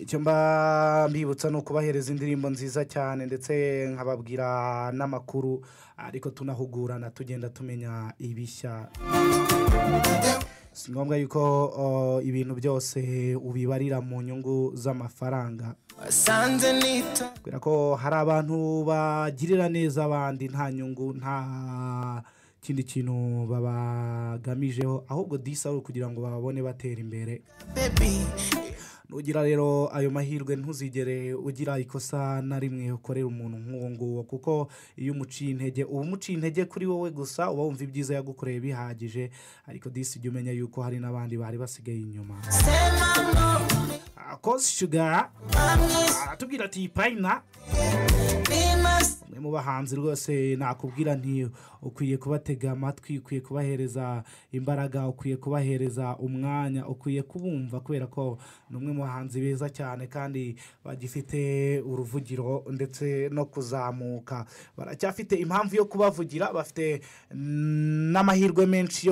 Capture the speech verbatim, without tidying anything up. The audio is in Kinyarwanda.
icyo mba mbibutsa ni ukubahereza indirimbo nziza cyane ndetse nkababwira n'amakuru ariko tunahugurana tugenda tumenya ibishya si ngombwa yuko uh, ibintu byose ubibarira mu nyungu z'amafaranga kubera ko hari abantu bagirira neza abandi nta nyungu nta kindi kintu babagamijeho ahubwo disa kugira ngo babone batera imbere nugira rero ayo mahirwe ntuzigere ugira ikosa na rimwe ukorera umuntu nk'uwo nguwo kuko iyo umuciye intege uba umuciye intege kuri wowe gusa uba wumva ibyiza yagukoreye bihagije ariko disi jya umenya yuko hari n'abandi bari basigaye inyuma kosi shuga aratubwira ati payina umwe mu bahanzi rwose nakubwira nti ukwiye kubatega amatwi ukwiye kubahereza imbaraga ukwiye kubahereza umwanya ukwiye kubumva kubera ko ni umwe mu bahanzi beza cyane kandi bagifite uruvugiro ndetse no kuzamuka baracyafite impamvu yo kubavugira bafite n'amahirwe menshi yo